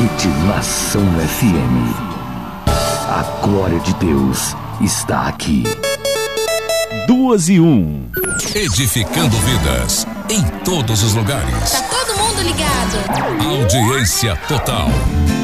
Metilação FM. A glória de Deus está aqui. 2:01. Edificando vidas em todos os lugares. Tá todo mundo ligado. Audiência total.